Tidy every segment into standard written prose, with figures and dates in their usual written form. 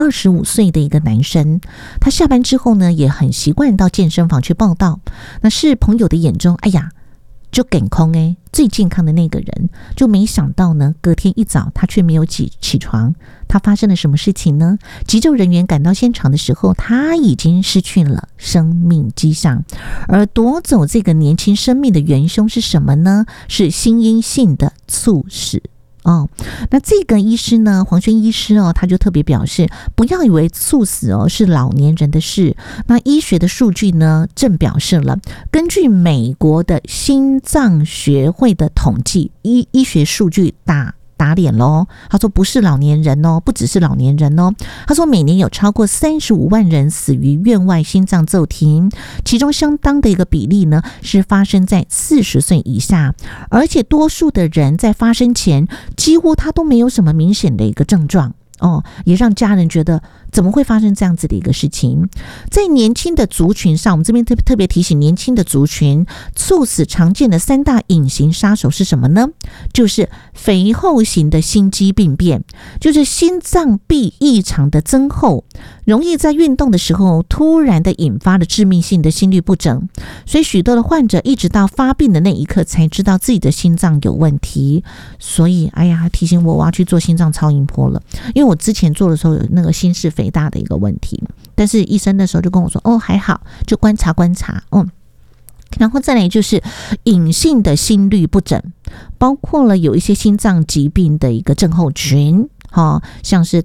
25岁的一个男生，他下班之后呢，也很习惯到健身房去报道。那是朋友的眼中，哎呀，就健康最健康的那个人，就没想到呢，隔天一早他却没有起床。他发生了什么事情呢？急救人员赶到现场的时候，他已经失去了生命迹象。而夺走这个年轻生命的元凶是什么呢？是心因性的猝死。那这个医师呢，黄轩医师他就特别表示，不要以为猝死是老年人的事。那医学的数据呢，正表示了，根据美国的心脏学会的统计，医学数据打脸咯。他说不是老年人不只是老年人他说每年有超过35万人死于院外心脏骤停，其中相当的一个比例呢是发生在40岁以下，而且多数的人在发生前几乎他都没有什么明显的一个症状也让家人觉得怎么会发生这样子的一个事情。在年轻的族群上，我们这边特别提醒年轻的族群，猝死常见的3大隐形杀手是什么呢？就是肥厚型的心肌病变，就是心脏壁异常的增厚，容易在运动的时候突然的引发了致命性的心律不整，所以许多的患者一直到发病的那一刻才知道自己的心脏有问题。所以提醒我要去做心脏超音波了，因为我之前做的时候有那个心室肥大的一个问题，但是医生那时候就跟我说还好，就观察然后再来就是隐性的心律不整，包括了有一些心脏疾病的一个症候群像是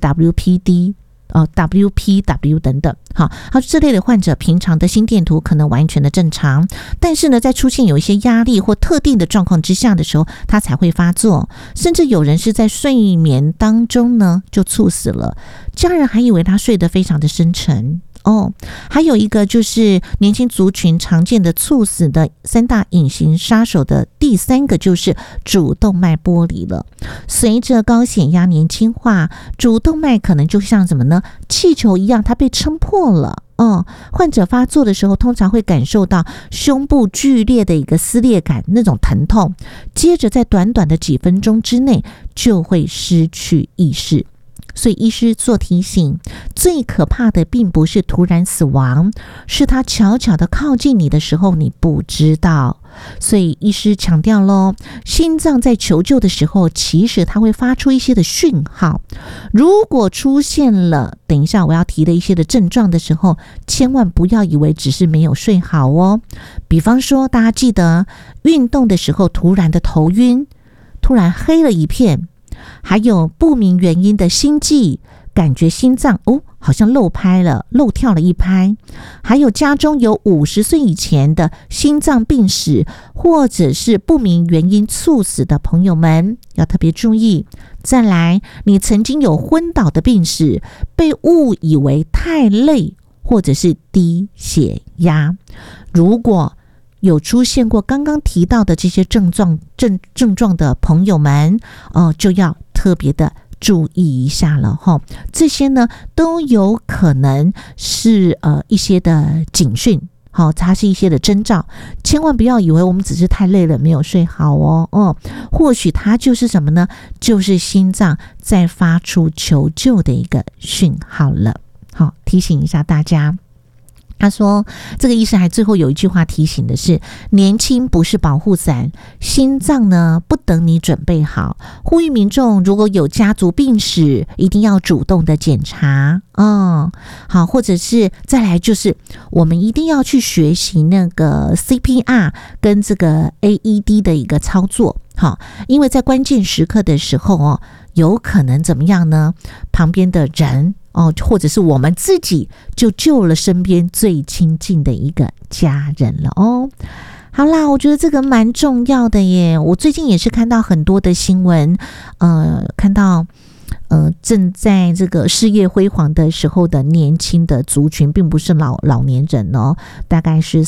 WPW 等等这类的患者平常的心电图可能完全的正常，但是呢在出现有一些压力或特定的状况之下的时候，他才会发作，甚至有人是在睡眠当中呢就猝死了，家人还以为他睡得非常的深沉还有一个就是年轻族群常见的猝死的3大隐形杀手的第3个就是主动脉剥离了。随着高血压年轻化，主动脉可能就像什么呢？气球一样，它被撑破了。患者发作的时候通常会感受到胸部剧烈的一个撕裂感，那种疼痛，接着在短短的几分钟之内就会失去意识。所以医师做提醒，最可怕的并不是突然死亡，是他悄悄的靠近你的时候你不知道。所以医师强调咯，心脏在求救的时候其实它会发出一些的讯号，如果出现了等一下我要提的一些的症状的时候，千万不要以为只是没有睡好比方说大家记得运动的时候突然的头晕，突然黑了一片，还有不明原因的心悸，感觉心脏好像漏跳了一拍，还有家中有50岁以前的心脏病史或者是不明原因猝死的朋友们要特别注意。再来，你曾经有昏倒的病史，被误以为太累或者是低血压，如果有出现过刚刚提到的这些症状的朋友们就要特别的注意一下了这些呢都有可能是一些的警讯它是一些的征兆，千万不要以为我们只是太累了没有睡好或许它就是什么呢？就是心脏在发出求救的一个讯号了。提醒一下大家。他说这个医生还最后有一句话提醒的是，年轻不是保护伞，心脏呢不等你准备好，呼吁民众如果有家族病史一定要主动的检查好，或者是再来就是我们一定要去学习那个 CPR 跟这个 AED 的一个操作因为在关键时刻的时候有可能怎么样呢？旁边的人或者是我们自己就救了身边最亲近的一个家人了好啦，我觉得这个蛮重要的耶。我最近也是看到很多的新闻，看到正在这个事业辉煌的时候的年轻的族群，并不是老年人大概是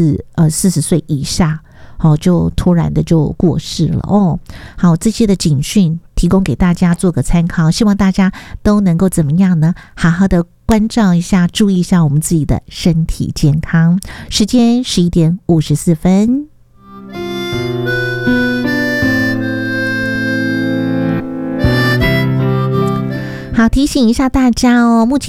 40岁以下就突然的就过世了好，这些的警讯提供给大家做个参考，希望大家都能够怎么样呢？好好的关照一下，注意一下我们自己的身体健康。时间11点54分。好，听提醒一下大家哦，目前